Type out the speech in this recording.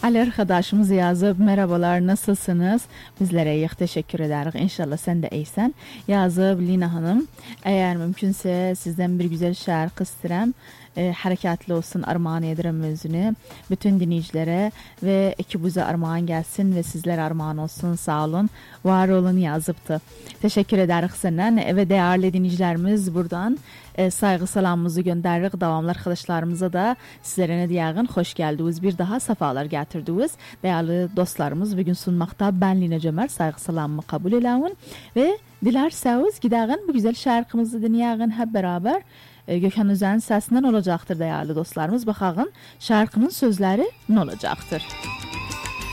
Ali arkadaşımız yazıb, merhabalar, nasılsınız? Bizlərə iyi, teşekkür edərik. İnşallah sən də eysən. Yazıb Lina Hanım, eğer mümkünsə sizdən bir güzel şarkı istəyirəm. Hareketli olsun, armağan edirəm özünü bütün dinleyicilere ve ekibimize armağan gelsin ve sizler armağan olsun, sağ olun, var olun yazıbdı. Teşekkür ederiz senden ve değerli dinleyicilerimiz buradan saygı salamımızı gönderirik davamlı arkadaşlarımıza da sizlere ne diyağın, hoş geldiniz, bir daha safalar getirdiniz. Değerli dostlarımız bugün sunmakta ben Lina Cömer, saygı salamımı kabul edin ve dilerseniz gidağın bu güzel şarkımızı dinleyağın hep beraber. Gökhan Özen'in səsindən olacaqdır değerli dostlarımız. Baxağın şarkının sözləri nə olacaqdır?